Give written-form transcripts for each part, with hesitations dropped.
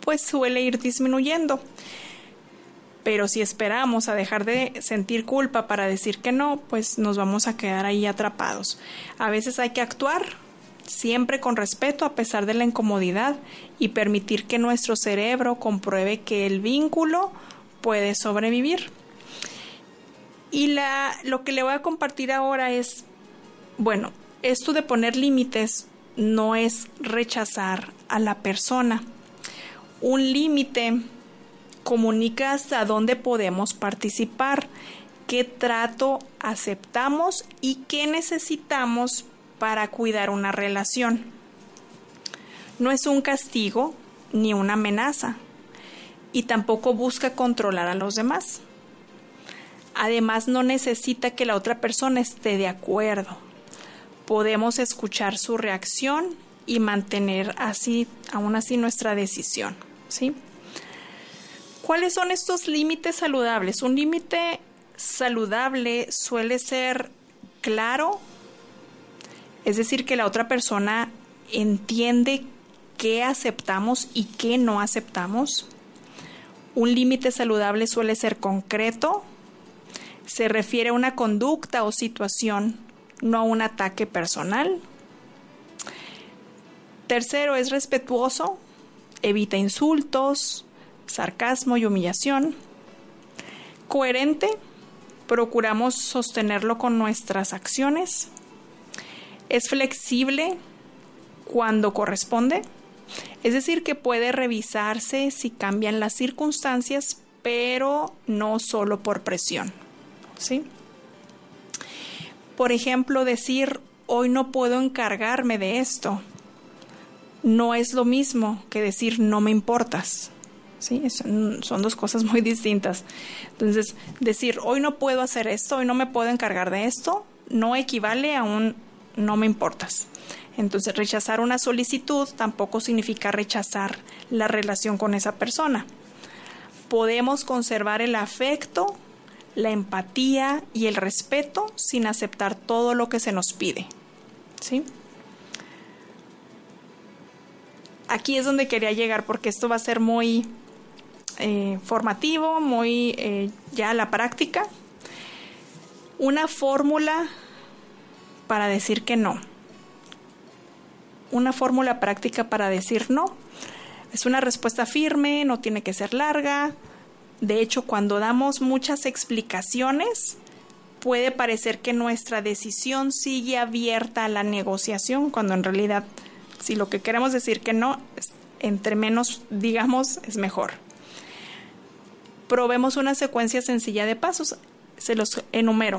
pues suele ir disminuyendo. Pero si esperamos a dejar de sentir culpa para decir que no, pues nos vamos a quedar ahí atrapados. A veces hay que actuar siempre con respeto a pesar de la incomodidad y permitir que nuestro cerebro compruebe que el vínculo puede sobrevivir. Y lo que le voy a compartir ahora es, bueno, esto de poner límites no es rechazar a la persona. Un límite comunica hasta dónde podemos participar, qué trato aceptamos y qué necesitamos para cuidar una relación. No es un castigo ni una amenaza y tampoco busca controlar a los demás. Además, no necesita que la otra persona esté de acuerdo. Podemos escuchar su reacción y mantener aún así nuestra decisión, ¿sí? ¿Cuáles son estos límites saludables? Un límite saludable suele ser claro, es decir, que la otra persona entiende qué aceptamos y qué no aceptamos. Un límite saludable suele ser concreto, se refiere a una conducta o situación, no a un ataque personal. Tercero, es respetuoso, evita insultos, sarcasmo y humillación. Coherente, procuramos sostenerlo con nuestras acciones. Es flexible cuando corresponde, es decir, que puede revisarse si cambian las circunstancias, pero no solo por presión, ¿sí? Por ejemplo, decir, hoy no puedo encargarme de esto, no es lo mismo que decir, no me importas. ¿Sí? Son dos cosas muy distintas. Entonces, decir, hoy no puedo hacer esto, hoy no me puedo encargar de esto, no equivale a un no me importas. Entonces, rechazar una solicitud tampoco significa rechazar la relación con esa persona. Podemos conservar el afecto, la empatía y el respeto sin aceptar todo lo que se nos pide, ¿sí? Aquí es donde quería llegar porque esto va a ser muy formativo, muy ya a la práctica. Una fórmula para decir que no. Una fórmula práctica para decir no. Es una respuesta firme, no tiene que ser larga. De hecho, cuando damos muchas explicaciones, puede parecer que nuestra decisión sigue abierta a la negociación, cuando en realidad, si lo que queremos decir que no, entre menos digamos, es mejor. Probemos una secuencia sencilla de pasos. Se los enumero.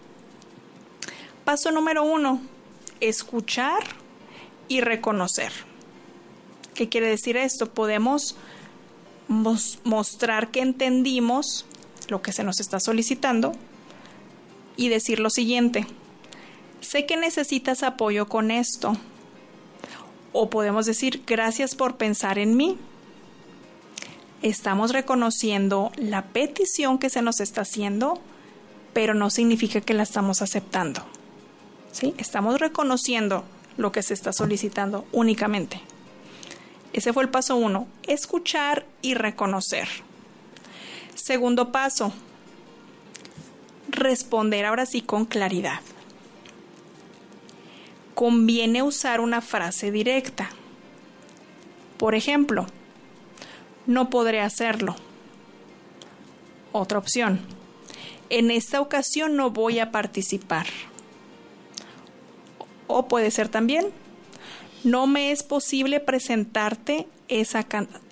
Paso número 1, escuchar y reconocer. ¿Qué quiere decir esto? Podemos mostrar que entendimos lo que se nos está solicitando y decir lo siguiente: sé que necesitas apoyo con esto. O podemos decir, gracias por pensar en mí. Estamos reconociendo la petición que se nos está haciendo, pero no significa que la estamos aceptando, ¿sí? Estamos reconociendo lo que se está solicitando únicamente. Ese fue el paso 1, escuchar y reconocer. Segundo paso, responder ahora sí con claridad. Conviene usar una frase directa. Por ejemplo, no podré hacerlo. Otra opción, en esta ocasión no voy a participar. O puede ser también, no me es posible prestarte esa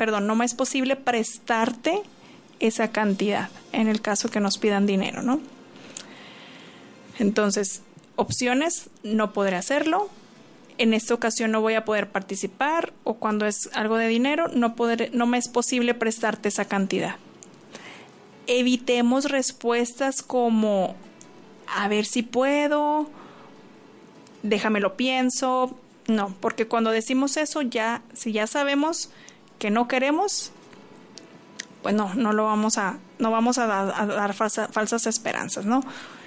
cantidad, en el caso que nos pidan dinero, ¿no? Entonces, opciones, no podré hacerlo, en esta ocasión no voy a poder participar, o cuando es algo de dinero, no me es posible prestarte esa cantidad. Evitemos respuestas como, a ver si puedo, déjame lo pienso. No, porque cuando decimos eso, si ya sabemos que no queremos, pues no vamos a dar falsas esperanzas, ¿no?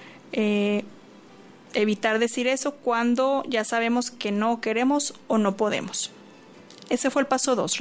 Evitar decir eso cuando ya sabemos que no queremos o no podemos. Ese fue el paso 2.